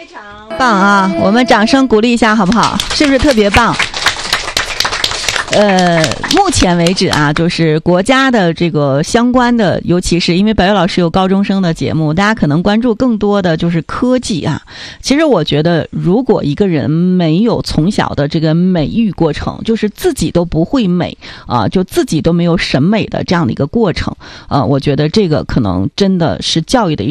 非常棒啊！我们掌声鼓励一下好不好？是不是特别棒？目前为止啊，就是国家的这个相关的，尤其是因为白月老师有高中生的节目，大家可能关注更多的就是科技啊。其实我觉得，如果一个人没有从小的这个美育过程，就是自己都不会美啊，就自己都没有审美的这样的一个过程，我觉得这个可能真的是教育的